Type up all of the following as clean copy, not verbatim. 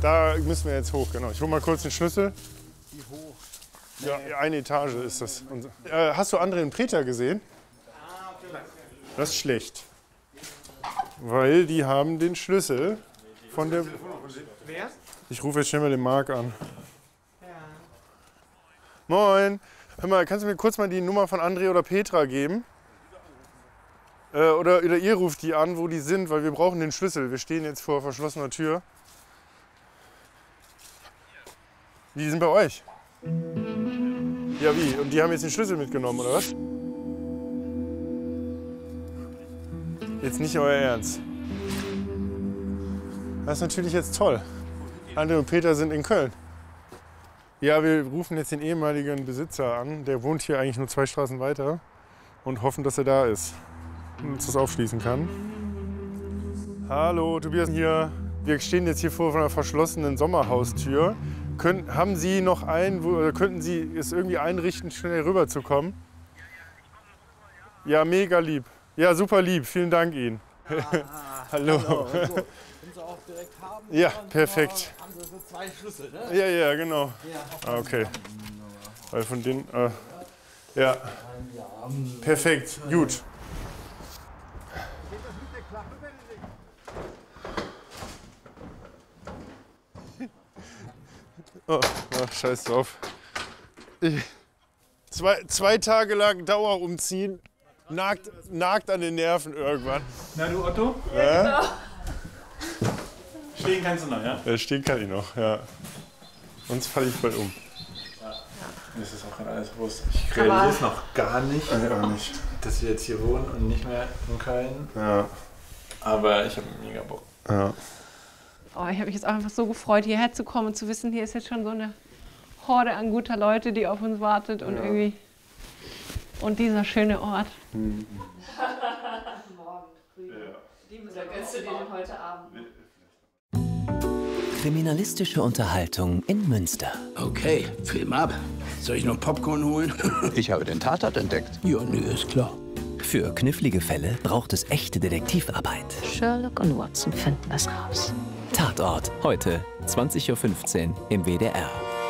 Da müssen wir jetzt hoch, genau. Ich hole mal kurz den Schlüssel. Wie hoch? Ja, eine Etage ist das. Hast du André und Peter gesehen? Das ist schlecht. Weil die haben den Schlüssel von der... Wer? Ich rufe jetzt schnell mal den Marc an. Moin. Hör mal, kannst du mir kurz mal die Nummer von André oder Petra geben? Oder ihr ruft die an, wo die sind, weil wir brauchen den Schlüssel. Wir stehen jetzt vor verschlossener Tür. Die sind bei euch? Ja, wie? Und die haben jetzt den Schlüssel mitgenommen, oder was? Jetzt nicht euer Ernst. Das ist natürlich jetzt toll. André und Peter sind in Köln. Ja, wir rufen jetzt den ehemaligen Besitzer an. Der wohnt hier eigentlich nur 2 Straßen weiter. Und hoffen, dass er da ist und uns das aufschließen kann. Hallo, Tobias hier. Wir stehen jetzt hier vor einer verschlossenen Sommerhaustür. Haben Sie noch könnten Sie es irgendwie einrichten, schnell rüberzukommen? Ja, mega lieb. Ja, super lieb. Vielen Dank Ihnen. Hallo. Hallo. Also, wenn Sie auch direkt haben, ja, perfekt. Haben Sie so 2 Schlüssel, ne? Ja, genau. Ja. Okay. Weil von denen... ja. Perfekt. Gut. Oh, ach, scheiß drauf. 2 Tage lang Dauer umziehen, nagt an den Nerven irgendwann. Na du Otto? Ja, genau. Stehen kannst du noch, ja? Ja, stehen kann ich noch, ja. Sonst falle ich bald um. Ja. Das ist auch gerade alles bewusst. Ich realisiere es noch gar nicht, auch nicht, dass wir jetzt hier wohnen und nicht mehr in Köln. Ja. Aber ich habe mega Bock. Ja. Oh, ich habe mich jetzt auch einfach so gefreut, hierher zu kommen und zu wissen, hier ist jetzt schon so eine Horde an guter Leute, die auf uns wartet und irgendwie... Und dieser schöne Ort. Morgen früh. Oder gönnst du dir den heute Abend? Kriminalistische Unterhaltung in Münster. Okay, Film ab. Soll ich noch Popcorn holen? Ich habe den Tatort entdeckt. Ja, nee, ist klar. Für knifflige Fälle braucht es echte Detektivarbeit. Sherlock und Watson finden das raus. Tatort, heute 20:15 Uhr im WDR.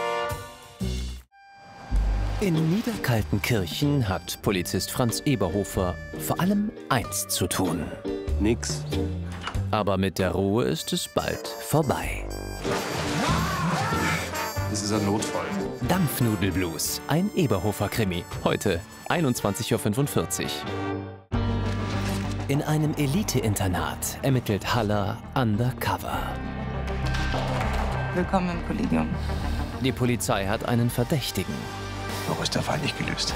In Niederkaltenkirchen hat Polizist Franz Eberhofer vor allem eins zu tun. Nix. Aber mit der Ruhe ist es bald vorbei. Das ist ein Notfall. Dampfnudelblues, ein Eberhofer-Krimi. Heute 21:45 Uhr. In einem Elite-Internat ermittelt Haller undercover. Willkommen im Kollegium. Die Polizei hat einen Verdächtigen. Noch ist der Fall nicht gelöst.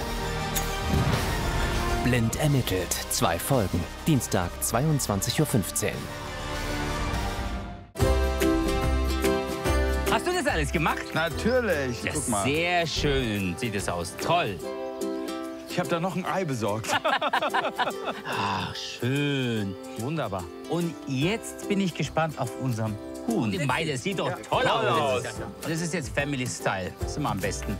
Blind ermittelt. 2 Folgen. Dienstag 22:15 Uhr. Hast du das alles gemacht? Natürlich. Das Guck mal. Sehr schön sieht es aus. Toll. Ich habe da noch ein Ei besorgt. Ach, schön. Wunderbar. Und jetzt bin ich gespannt auf unseren Huhn. Beide, das sieht doch toll aus. Das ist jetzt Family Style. Das ist immer am besten.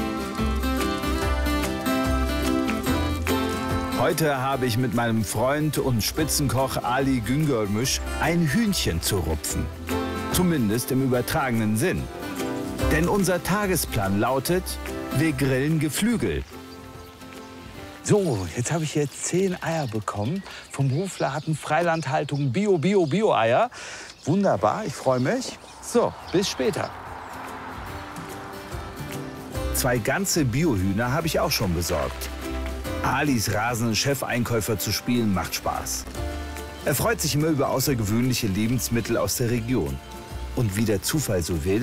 Heute habe ich mit meinem Freund und Spitzenkoch Ali Güngörmüş ein Hühnchen zu rupfen. Zumindest im übertragenen Sinn. Denn unser Tagesplan lautet, wir grillen Geflügel. So, jetzt habe ich hier 10 Eier bekommen vom Hofladen Freilandhaltung Bio-Eier. Wunderbar, ich freue mich. So, bis später. 2 ganze Biohühner habe ich auch schon besorgt. Alis rasenden Chefeinkäufer zu spielen macht Spaß. Er freut sich immer über außergewöhnliche Lebensmittel aus der Region. Und wie der Zufall so will,